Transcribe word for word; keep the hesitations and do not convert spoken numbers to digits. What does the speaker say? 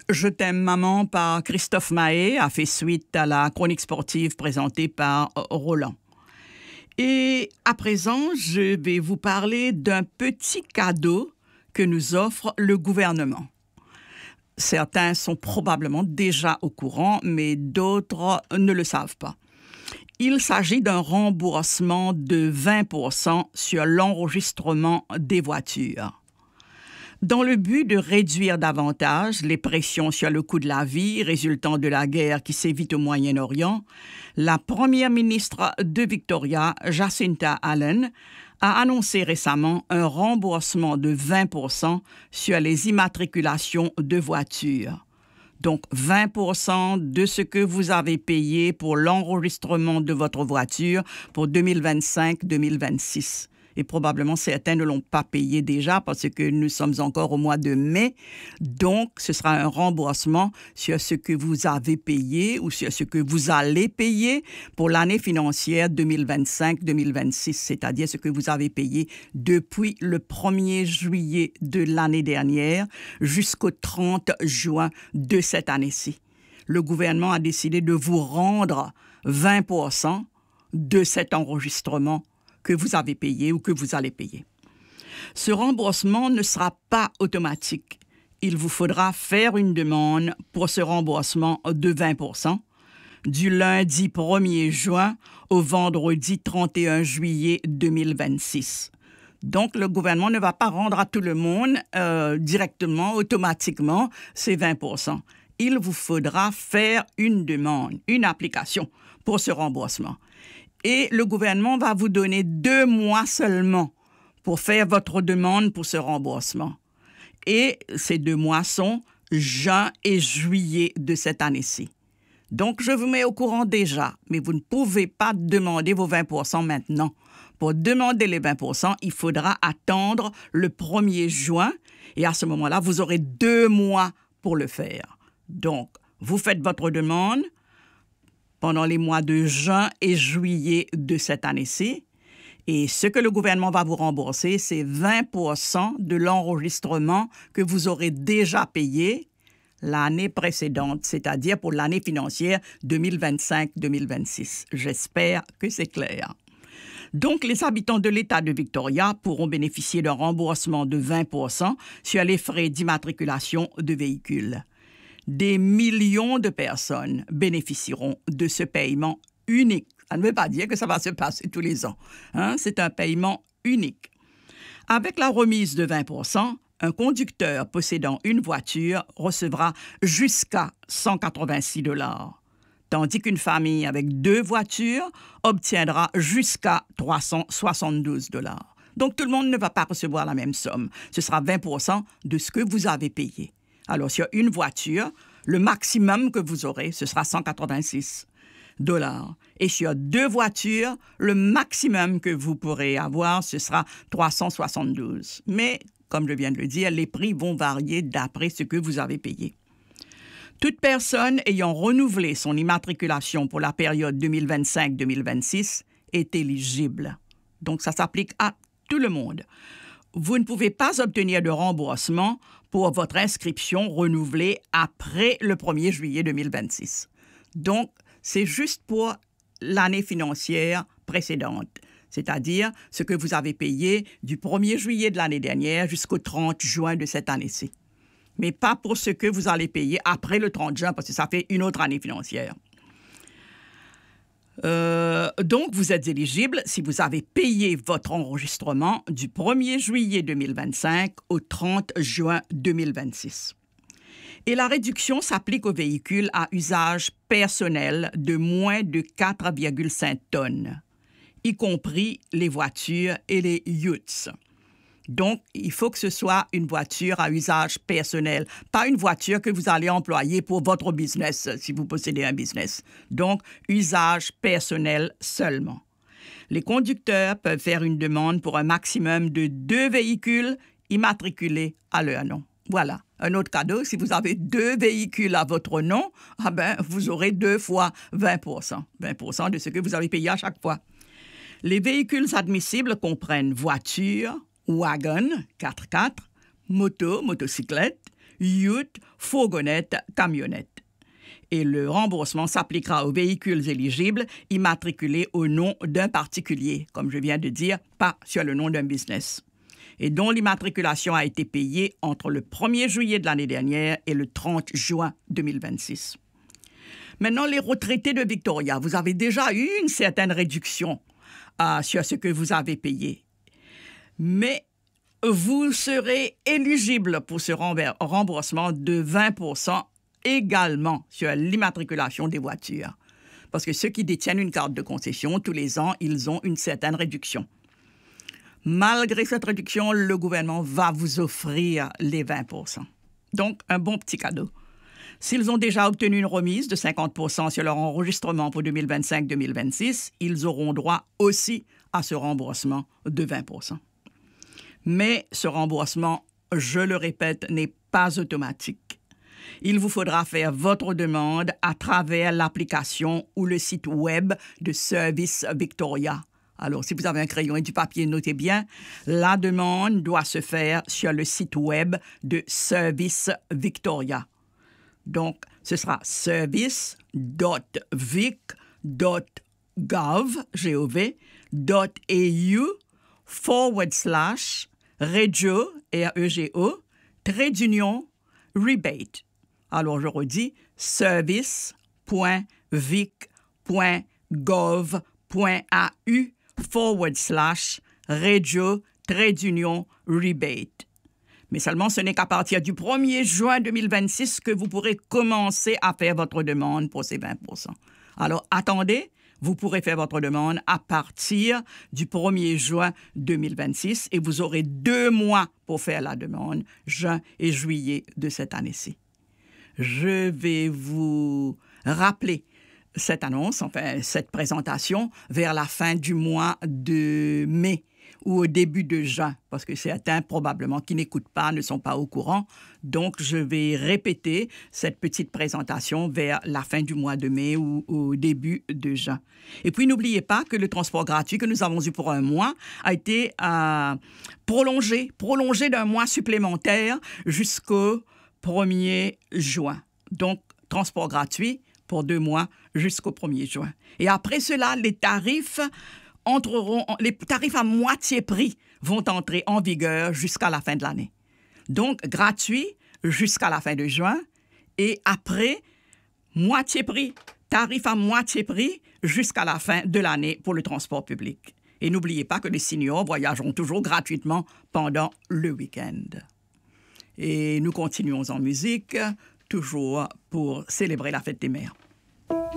Je t'aime maman par Christophe Mahé a fait suite à la chronique sportive présentée par Roland. Et à présent, je vais vous parler d'un petit cadeau que nous offre le gouvernement. Certains sont probablement déjà au courant, mais d'autres ne le savent pas. Il s'agit d'un remboursement de vingt pour cent sur l'enregistrement des voitures. Dans le but de réduire davantage les pressions sur le coût de la vie résultant de la guerre qui sévit au Moyen-Orient, la première ministre de Victoria, Jacinta Allen, a annoncé récemment un remboursement de vingt pour cent sur les immatriculations de voitures. Donc, vingt pour cent de ce que vous avez payé pour l'enregistrement de votre voiture pour deux mille vingt-cinq deux mille vingt-six. Et probablement, certains ne l'ont pas payé déjà parce que nous sommes encore au mois de mai. Donc, ce sera un remboursement sur ce que vous avez payé ou sur ce que vous allez payer pour l'année financière deux mille vingt-cinq deux mille vingt-six, c'est-à-dire ce que vous avez payé depuis le premier juillet de l'année dernière jusqu'au trente juin de cette année-ci. Le gouvernement a décidé de vous rendre vingt pour cent de cet enregistrement que vous avez payé ou que vous allez payer. Ce remboursement ne sera pas automatique. Il vous faudra faire une demande pour ce remboursement de vingt pour cent du lundi premier juin au vendredi trente et un juillet deux mille vingt-six. Donc, le gouvernement ne va pas rendre à tout le monde euh, directement, automatiquement, ces vingt pour cent. Il vous faudra faire une demande, une application pour ce remboursement. Et le gouvernement va vous donner deux mois seulement pour faire votre demande pour ce remboursement. Et ces deux mois sont juin et juillet de cette année-ci. Donc, je vous mets au courant déjà, mais vous ne pouvez pas demander vos vingt pour cent maintenant. Pour demander les vingt pour cent, il faudra attendre le premier juin et à ce moment-là, vous aurez deux mois pour le faire. Donc, vous faites votre demande pendant les mois de juin et juillet de cette année-ci. Et ce que le gouvernement va vous rembourser, c'est vingt pour cent de l'enregistrement que vous aurez déjà payé l'année précédente, c'est-à-dire pour l'année financière deux mille vingt-cinq deux mille vingt-six. J'espère que c'est clair. Donc, les habitants de l'État de Victoria pourront bénéficier d'un remboursement de vingt pour cent sur les frais d'immatriculation de véhicules. Des millions de personnes bénéficieront de ce paiement unique. Ça ne veut pas dire que ça va se passer tous les ans. Hein? C'est un paiement unique. Avec la remise de vingt pour cent, un conducteur possédant une voiture recevra jusqu'à cent quatre-vingt-six dollars, tandis qu'une famille avec deux voitures obtiendra jusqu'à trois cent soixante-douze dollars. Donc, tout le monde ne va pas recevoir la même somme. Ce sera vingt pour cent de ce que vous avez payé. Alors, sur une voiture, le maximum que vous aurez, ce sera cent quatre-vingt-six dollars. Et sur deux voitures, le maximum que vous pourrez avoir, ce sera trois cent soixante-douze. Mais, comme je viens de le dire, les prix vont varier d'après ce que vous avez payé. Toute personne ayant renouvelé son immatriculation pour la période deux mille vingt-cinq deux mille vingt-six est éligible. Donc, ça s'applique à tout le monde. Vous ne pouvez pas obtenir de remboursement pour votre inscription renouvelée après le premier juillet deux mille vingt-six. Donc, c'est juste pour l'année financière précédente, c'est-à-dire ce que vous avez payé du premier juillet de l'année dernière jusqu'au trente juin de cette année-ci. Mais pas pour ce que vous allez payer après le trente juin, parce que ça fait une autre année financière. Euh, donc, vous êtes éligible si vous avez payé votre enregistrement du premier juillet deux mille vingt-cinq au trente juin deux mille vingt-six. Et la réduction s'applique aux véhicules à usage personnel de moins de quatre virgule cinq tonnes, y compris les voitures et les utes. Donc, il faut que ce soit une voiture à usage personnel, pas une voiture que vous allez employer pour votre business, si vous possédez un business. Donc, usage personnel seulement. Les conducteurs peuvent faire une demande pour un maximum de deux véhicules immatriculés à leur nom. Voilà. Un autre cadeau, si vous avez deux véhicules à votre nom, ah ben, vous aurez deux fois vingt pour cent. vingt pour cent de ce que vous avez payé à chaque fois. Les véhicules admissibles comprennent voitures, wagon, quatre-quatre, moto, motocyclette, ute, fourgonnette, camionnette. Et le remboursement s'appliquera aux véhicules éligibles immatriculés au nom d'un particulier, comme je viens de dire, pas sur le nom d'un business, et dont l'immatriculation a été payée entre le premier juillet de l'année dernière et le trente juin deux mille vingt-six. Maintenant, les retraités de Victoria, vous avez déjà eu une certaine réduction euh, sur ce que vous avez payé, mais vous serez éligible pour ce remboursement de vingt pour cent également sur l'immatriculation des voitures. Parce que ceux qui détiennent une carte de concession, tous les ans, ils ont une certaine réduction. Malgré cette réduction, le gouvernement va vous offrir les vingt pour cent. Donc, un bon petit cadeau. S'ils ont déjà obtenu une remise de cinquante pour cent sur leur enregistrement pour deux mille vingt-cinq deux mille vingt-six, ils auront droit aussi à ce remboursement de vingt pour cent. Mais ce remboursement, je le répète, n'est pas automatique. Il vous faudra faire votre demande à travers l'application ou le site web de Service Victoria. Alors, si vous avez un crayon et du papier, notez bien, la demande doit se faire sur le site web de Service Victoria. Donc, ce sera service dot vic dot gov forward slash regio, R E G O, trait d'union, rebate. Alors, je redis, service dot vic dot gov dot A U forward slash regio, trait d'union, rebate. Mais seulement ce n'est qu'à partir du premier juin deux mille vingt-six que vous pourrez commencer à faire votre demande pour ces vingt pour cent. Alors, attendez, vous pourrez faire votre demande à partir du premier juin deux mille vingt-six et vous aurez deux mois pour faire la demande, juin et juillet de cette année-ci. Je vais vous rappeler cette annonce, enfin cette présentation, vers la fin du mois de mai ou au début de juin, parce que certains probablement qui n'écoutent pas ne sont pas au courant. Donc, je vais répéter cette petite présentation vers la fin du mois de mai ou au début de juin. Et puis, n'oubliez pas que le transport gratuit que nous avons eu pour un mois a été euh, prolongé, prolongé d'un mois supplémentaire jusqu'au premier juin. Donc, transport gratuit pour deux mois jusqu'au premier juin. Et après cela, les tarifs entreront, les tarifs à moitié prix vont entrer en vigueur jusqu'à la fin de l'année. Donc, gratuit jusqu'à la fin de juin et après, moitié prix, tarif à moitié prix jusqu'à la fin de l'année pour le transport public. Et n'oubliez pas que les seniors voyageront toujours gratuitement pendant le week-end. Et nous continuons en musique, toujours pour célébrer la fête des mères.